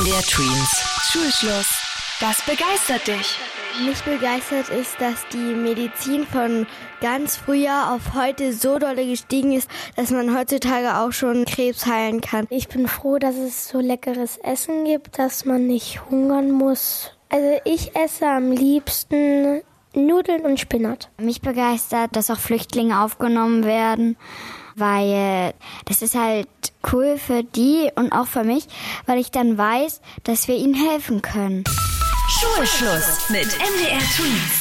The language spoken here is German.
MDR Tweens. Schulschluss. Was begeistert dich? Mich begeistert ist, dass die Medizin von ganz früher auf heute so dolle gestiegen ist, dass man heutzutage auch schon Krebs heilen kann. Ich bin froh, dass es so leckeres Essen gibt, dass man nicht hungern muss. Also ich esse am liebsten Nudeln und Spinat. Mich begeistert, dass auch Flüchtlinge aufgenommen werden, weil das ist halt cool für die und auch für mich, weil ich dann weiß, dass wir ihnen helfen können. Schulschluss mit MDR Tweens.